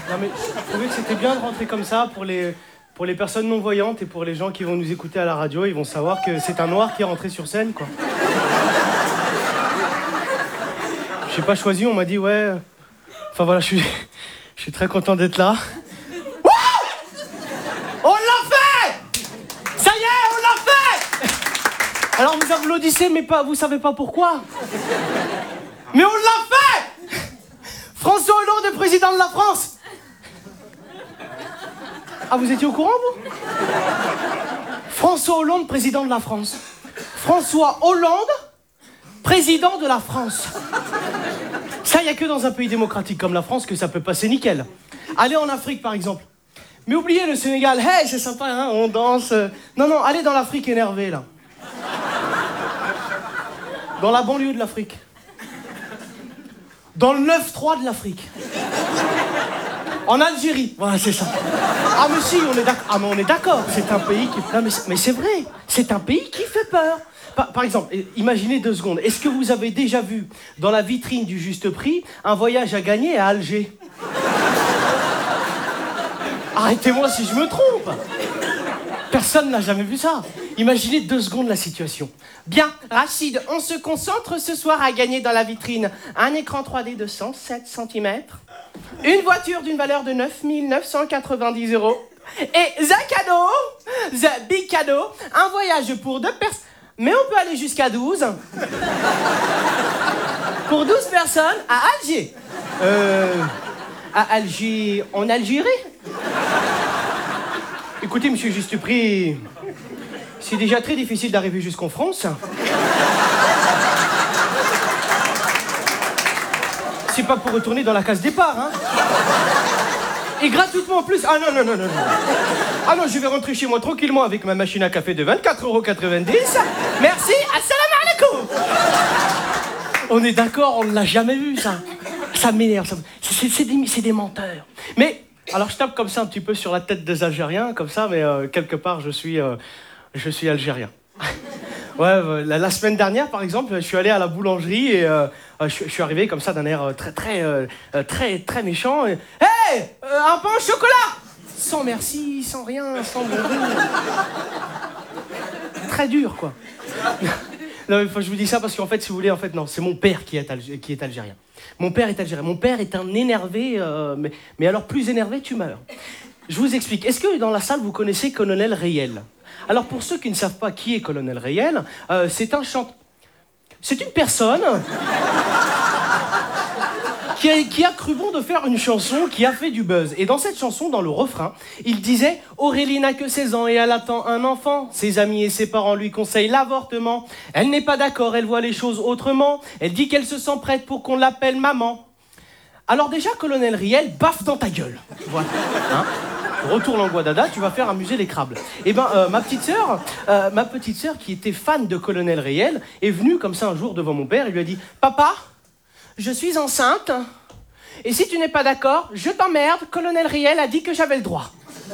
Non mais je trouvais que c'était bien de rentrer comme ça pour les personnes non-voyantes et pour les gens qui vont nous écouter à la radio, ils vont savoir que c'est un noir qui est rentré sur scène, quoi. J'ai pas choisi, on m'a dit ouais... Enfin voilà, je suis très content d'être là. On l'a fait! Ça y est, on l'a fait! Alors vous applaudissez, mais pas, vous savez pas pourquoi. Mais on l'a fait! François Hollande est président de la France! Ah, vous étiez au courant, vous? François Hollande, président de la France. François Hollande, président de la France. Ça, il n'y a que dans un pays démocratique comme la France que ça peut passer nickel. Allez en Afrique, par exemple. Mais oubliez le Sénégal. Hey, c'est sympa, hein, on danse. Non, non, allez dans l'Afrique énervée, là. Dans la banlieue de l'Afrique. Dans le 9-3 de l'Afrique. En Algérie. Voilà, c'est ça. Ah, mais si, on est d'accord. Ah, mais on est d'accord. C'est un pays qui... Non, mais c'est vrai. C'est un pays qui fait peur. Par exemple, imaginez 2 secondes. Est-ce que vous avez déjà vu, dans la vitrine du Juste Prix, un voyage à gagner à Alger? Arrêtez-moi si je me trompe. Personne n'a jamais vu ça. Imaginez 2 secondes la situation. Bien, Rachid, on se concentre ce soir à gagner dans la vitrine un écran 3D de 107 cm, une voiture d'une valeur de 9 990 € et the cadeau, the big cadeau, un voyage pour 2 personnes. Mais on peut aller jusqu'à 12. Pour 12 personnes à Alger. À Alger, en Algérie? Écoutez, monsieur Juste Prix, c'est déjà très difficile d'arriver jusqu'en France. C'est pas pour retourner dans la case départ, hein. Et gratuitement en plus. Ah non, non, non, non, non. Ah non, je vais rentrer chez moi tranquillement avec ma machine à café de 24,90 €. Merci, assalamu alaikum. On est d'accord, on ne l'a jamais vu, ça. Ça m'énerve, c'est des menteurs. Mais, alors je tape comme ça un petit peu sur la tête des Algériens, comme ça, mais quelque part, je suis algérien. Ouais, la semaine dernière, par exemple, je suis allé à la boulangerie et je suis arrivé comme ça d'un air très méchant. Et, hey, un pain au chocolat! Sans merci, sans rien, sans bonjour. Très dur, quoi. Non, mais je vous dis ça parce qu'en fait, si vous voulez, non, c'est mon père qui est algérien. Mon père est algérien. Mon père est un énervé, mais alors plus énervé, tu meurs. Je vous explique. Est-ce que dans la salle, vous connaissez Colonel Reyel? Alors, pour ceux qui ne savent pas qui est Colonel Reyel, c'est un chanteur. C'est une personne qui a cru bon de faire une chanson qui a fait du buzz. Et dans cette chanson, dans le refrain, il disait « Aurélie n'a que 16 ans et elle attend un enfant. Ses amis et ses parents lui conseillent l'avortement. Elle n'est pas d'accord, elle voit les choses autrement. Elle dit qu'elle se sent prête pour qu'on l'appelle maman. » Alors déjà, Colonel Riel, baffe dans ta gueule. Voilà. Hein, retourne en Guadada, tu vas faire amuser les crabes. Eh ben, ma petite sœur, qui était fan de Colonel Riel, est venue comme ça un jour devant mon père et lui a dit « Papa, je suis enceinte, et si tu n'es pas d'accord, je t'emmerde, Colonel Riel a dit que j'avais le droit. »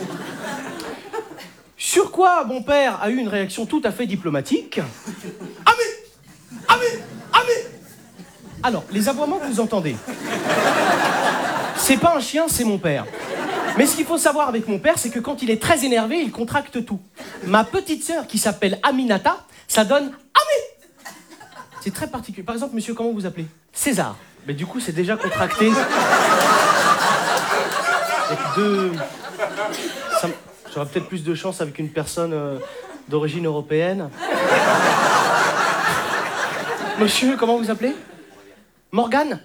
Sur quoi mon père a eu une réaction tout à fait diplomatique. « Ah mais alors, les aboiements que vous entendez, c'est pas un chien, c'est mon père. Mais ce qu'il faut savoir avec mon père, c'est que quand il est très énervé, il contracte tout. Ma petite sœur, qui s'appelle Aminata, ça donne « Ami !» C'est très particulier. Par exemple, monsieur, comment vous appelez? César. Mais du coup, c'est déjà contracté. J'aurais peut-être plus de chance avec une personne d'origine européenne. Monsieur, comment vous appelez? Morgane?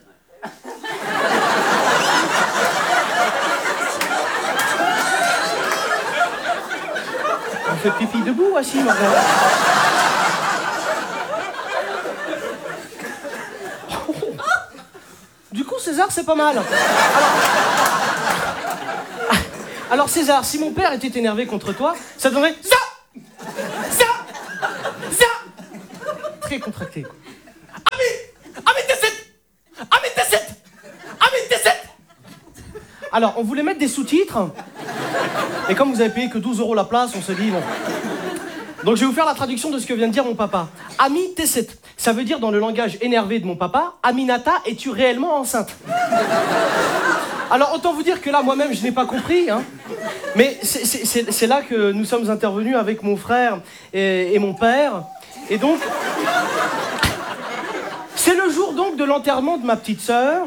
On fait pipi debout, assis, Morgane. Du coup, César, c'est pas mal. Alors César, si mon père était énervé contre toi, ça donnerait ça. Très contracté. Alors, on voulait mettre des sous-titres. Et comme vous avez payé que 12 € la place, on s'est dit, bon. Donc, je vais vous faire la traduction de ce que vient de dire mon papa. Ami Tesset. Ça veut dire, dans le langage énervé de mon papa, Aminata, es-tu réellement enceinte? Alors, autant vous dire que là, moi-même, je n'ai pas compris, hein. Mais c'est là que nous sommes intervenus avec mon frère et mon père. Et donc... C'est le jour, donc, de l'enterrement de ma petite sœur.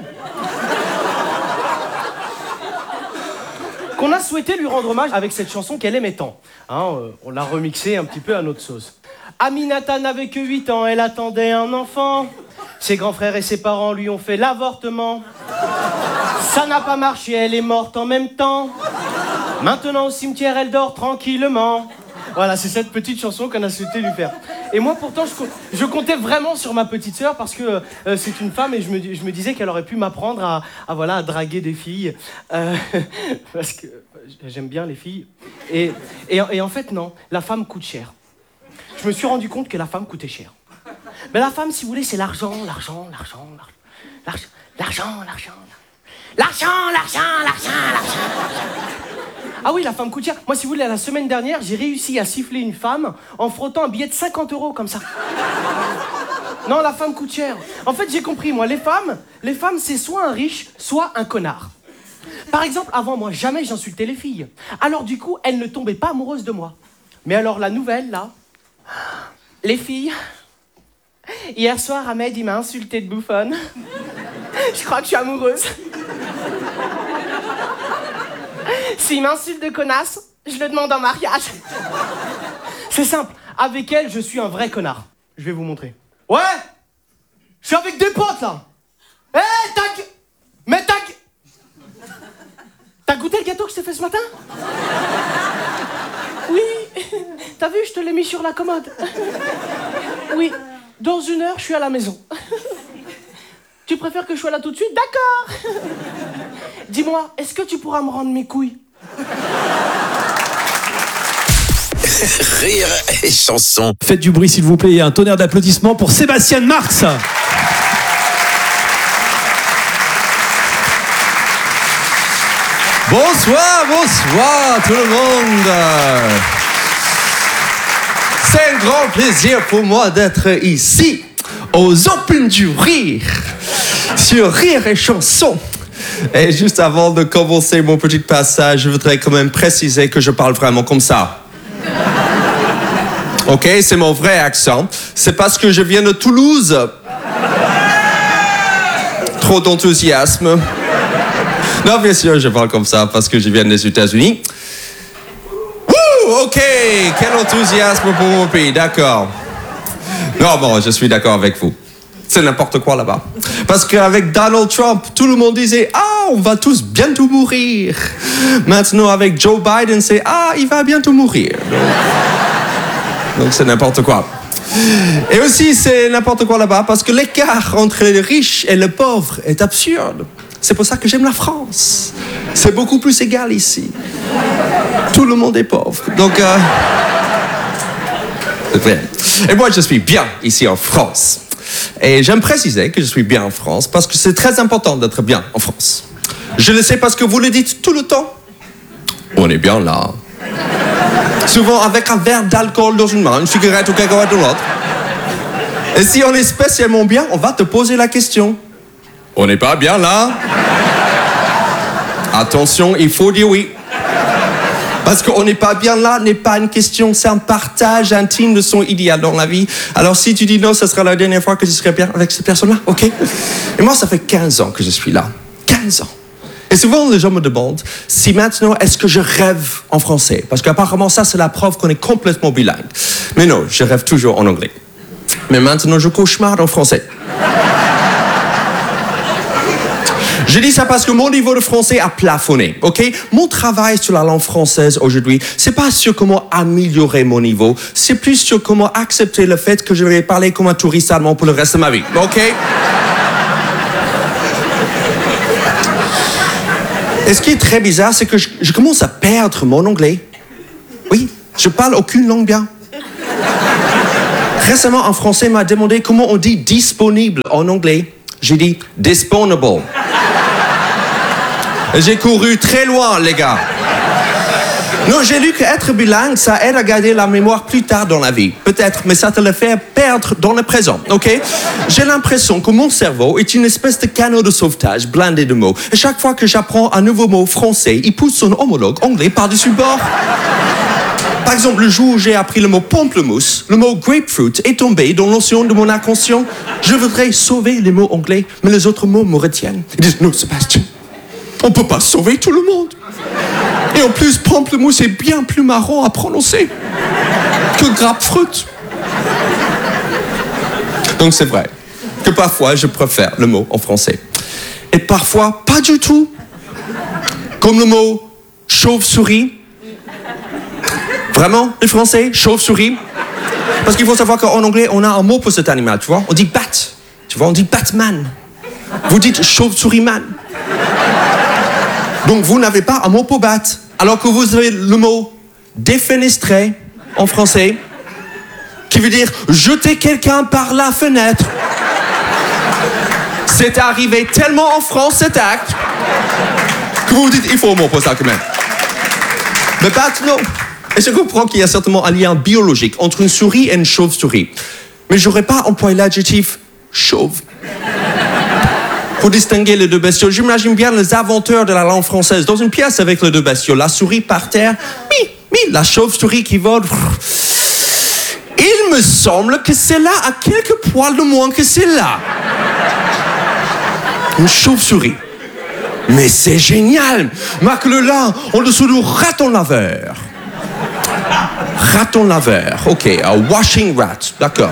Qu'on a souhaité lui rendre hommage avec cette chanson qu'elle aimait tant. Hein, on l'a remixée un petit peu à notre sauce. Aminata n'avait que 8 ans, elle attendait un enfant. Ses grands frères et ses parents lui ont fait l'avortement. Ça n'a pas marché, elle est morte en même temps. Maintenant au cimetière, elle dort tranquillement. Voilà, c'est cette petite chanson qu'on a souhaité lui faire. Et moi, pourtant, je comptais vraiment sur ma petite sœur parce que c'est une femme et je me disais qu'elle aurait pu m'apprendre à draguer des filles. Parce que j'aime bien les filles. Et en fait, non, la femme coûte cher. Je me suis rendu compte que la femme coûtait cher. Mais la femme, si vous voulez, c'est l'argent. Ah oui, la femme coûte cher. Moi, si vous voulez, la semaine dernière, j'ai réussi à siffler une femme en frottant un billet de 50 € comme ça. Non, la femme coûte cher. En fait, j'ai compris, moi, les femmes, c'est soit un riche, soit un connard. Par exemple, avant, moi, jamais j'insultais les filles. Alors, du coup, elles ne tombaient pas amoureuses de moi. Mais alors, la nouvelle, là... Les filles... Hier soir, Ahmed, il m'a insulté de bouffonne. Je crois que je suis amoureuse. S'il m'insulte de connasse, je le demande en mariage. C'est simple. Avec elle, je suis un vrai connard. Je vais vous montrer. Ouais. Je suis avec des potes, là. Hé, tac. Mais tac. T'as goûté le gâteau que je t'ai fait ce matin? Oui. T'as vu, je te l'ai mis sur la commode. Oui. Dans 1 heure, je suis à la maison. Tu préfères que je sois là tout de suite? D'accord. Dis-moi, est-ce que tu pourras me rendre mes couilles? Rire et chanson. Faites du bruit s'il vous plaît et un tonnerre d'applaudissements pour Sébastien Marx. Bonsoir tout le monde. C'est un grand plaisir pour moi d'être ici, aux Open du Rire, sur Rire et Chanson. Et juste avant de commencer mon petit passage, je voudrais quand même préciser que je parle vraiment comme ça. Ok, c'est mon vrai accent. C'est parce que je viens de Toulouse. Trop d'enthousiasme. Non, bien sûr, je parle comme ça parce que je viens des États-Unis. Ok, quel enthousiasme pour mon pays, d'accord. Non, bon, je suis d'accord avec vous. C'est n'importe quoi là-bas. Parce qu'avec Donald Trump, tout le monde disait « Ah, on va tous bientôt mourir ». Maintenant, avec Joe Biden, c'est « Ah, il va bientôt mourir ». Donc c'est n'importe quoi. Et aussi, c'est n'importe quoi là-bas parce que l'écart entre les riches et les pauvres est absurde. C'est pour ça que j'aime la France. C'est beaucoup plus égal ici. Tout le monde est pauvre. Donc, Et moi, je suis bien ici en France. Et j'aime préciser que je suis bien en France parce que c'est très important d'être bien en France. Je le sais parce que vous le dites tout le temps. On est bien là. Souvent avec un verre d'alcool dans une main, une cigarette ou cacahuète dans l'autre. Et si on est spécialement bien, on va te poser la question. On n'est pas bien là? Attention, il faut dire oui. Parce qu'on n'est pas bien là n'est pas une question, c'est un partage intime de son idéal dans la vie. Alors si tu dis non, ce sera la dernière fois que je serai bien avec cette personne-là, ok? Et moi, ça fait 15 ans que je suis là. 15 ans. Et souvent, les gens me demandent si maintenant, est-ce que je rêve en français? Parce qu'apparemment, ça, c'est la preuve qu'on est complètement bilingue. Mais non, je rêve toujours en anglais. Mais maintenant, je cauchemarde en français. Je dis ça parce que mon niveau de français a plafonné, ok? Mon travail sur la langue française aujourd'hui, c'est pas sur comment améliorer mon niveau, c'est plus sur comment accepter le fait que je vais parler comme un touriste allemand pour le reste de ma vie, ok? Et ce qui est très bizarre, c'est que je commence à perdre mon anglais. Oui, je parle aucune langue bien. Récemment, un Français m'a demandé comment on dit disponible en anglais. J'ai dit disponible. J'ai couru très loin, les gars. Non, j'ai lu qu'être bilingue, ça aide à garder la mémoire plus tard dans la vie. Peut-être, mais ça te le fait perdre dans le présent, ok? J'ai l'impression que mon cerveau est une espèce de canot de sauvetage blindé de mots. Et chaque fois que j'apprends un nouveau mot français, il pousse son homologue anglais par-dessus bord. Par exemple, le jour où j'ai appris le mot pamplemousse, le mot grapefruit est tombé dans l'océan de mon inconscient. Je voudrais sauver les mots anglais, mais les autres mots me retiennent. Ils disent, non, Sébastien, on ne peut pas sauver tout le monde. Et en plus, pamplemousse est bien plus marrant à prononcer que grapefruit. Donc c'est vrai que parfois, je préfère le mot en français. Et parfois, pas du tout. Comme le mot chauve-souris. Vraiment, les Français, chauve-souris. Parce qu'il faut savoir qu'en anglais, on a un mot pour cet animal, tu vois. On dit bat, tu vois, on dit Batman. Vous dites chauve-souris-man. Donc vous n'avez pas un mot pour bat. Alors que vous avez le mot défenestré en français, qui veut dire jeter quelqu'un par la fenêtre. C'est arrivé tellement en France, cet acte, que vous vous dites, il faut un mot pour ça quand même. Mais bat, non. Et je comprends qu'il y a certainement un lien biologique entre une souris et une chauve-souris. Mais je n'aurais pas employé l'adjectif chauve. Pour distinguer les deux bestioles, j'imagine bien les inventeurs de la langue française dans une pièce avec les deux bestioles. La souris par terre, la chauve-souris qui vole. Il me semble que celle-là a quelques poils de moins que celle-là. Une chauve-souris. Mais c'est génial! Marque le là en dessous du raton laveur. Raton laveur, ok, washing rat, d'accord.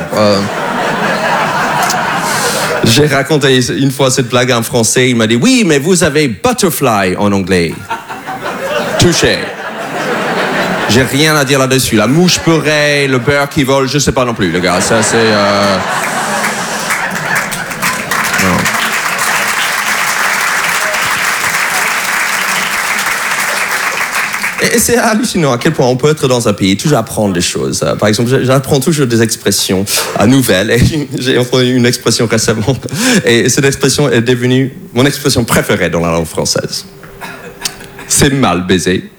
J'ai raconté une fois cette blague en français, il m'a dit, oui, mais vous avez butterfly en anglais. Touché. J'ai rien à dire là-dessus. La mouche peurée, le beurre qui vole, je sais pas non plus, les gars, ça c'est... Non. Et c'est hallucinant à quel point on peut être dans un pays et toujours apprendre des choses. Par exemple, j'apprends toujours des expressions nouvelles. Et j'ai entendu une expression récemment. Et cette expression est devenue mon expression préférée dans la langue française. C'est mal baisé.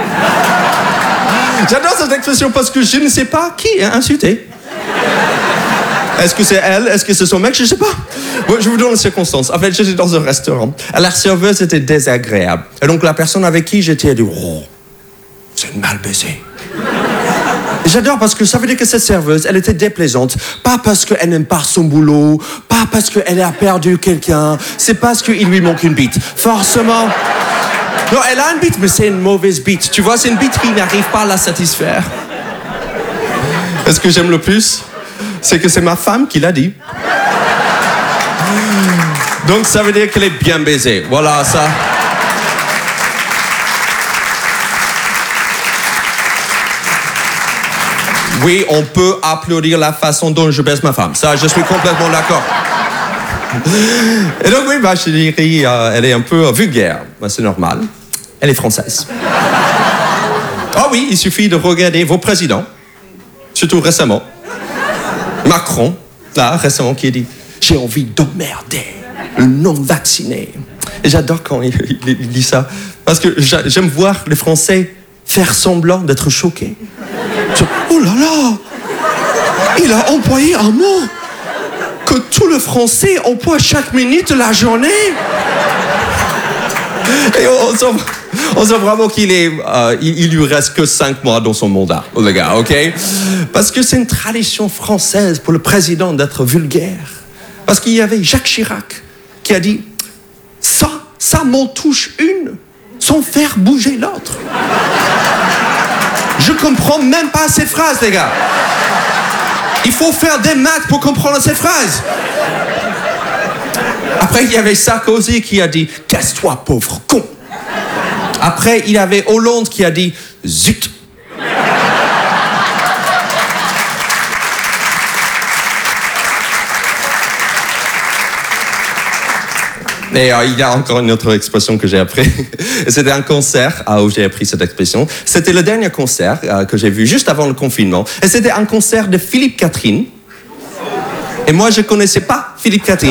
J'adore cette expression parce que je ne sais pas qui a insulté. Est-ce que c'est elle? Est-ce que c'est son mec? Je ne sais pas. Bon, je vous donne les circonstances. En fait, j'étais dans un restaurant. La serveuse était désagréable. Et donc, la personne avec qui j'étais a dit, oh, c'est mal baisé. J'adore parce que ça veut dire que cette serveuse, elle était déplaisante. Pas parce qu'elle n'aime pas son boulot, pas parce qu'elle a perdu quelqu'un, c'est parce qu'il lui manque une bite. Forcément. Non, elle a une bite, mais c'est une mauvaise bite. Tu vois, c'est une bite qui n'arrive pas à la satisfaire. Et ce que j'aime le plus, c'est que c'est ma femme qui l'a dit. Donc ça veut dire qu'elle est bien baisée. Voilà, ça. Oui, on peut applaudir la façon dont je baise ma femme. Ça, je suis complètement d'accord. Et donc, oui, je dirais, elle est un peu vulgaire. C'est normal. Elle est française. Ah oui, il suffit de regarder vos présidents, surtout récemment. Macron, là, récemment, qui a dit « J'ai envie d'emmerder le non-vacciné ». Et j'adore quand il dit ça, parce que j'aime voir les Français faire semblant d'être choqués. Oh là là, il a employé un mot que tout le Français emploie chaque minute de la journée. Et on sent vraiment qu'il lui reste que 5 mois dans son mandat, le gars, ok? Parce que c'est une tradition française pour le président d'être vulgaire. Parce qu'il y avait Jacques Chirac qui a dit « Ça m'en touche une, sans faire bouger l'autre. » Je comprends même pas cette phrase, les gars. Il faut faire des maths pour comprendre cette phrase. Après, il y avait Sarkozy qui a dit « Casse-toi, pauvre con ». Après, il y avait Hollande qui a dit « Zut ». Et il y a encore une autre expression que j'ai appris. C'était un concert où j'ai appris cette expression. C'était le dernier concert que j'ai vu juste avant le confinement. Et c'était un concert de Philippe Catherine. Et moi, je ne connaissais pas Philippe Catherine.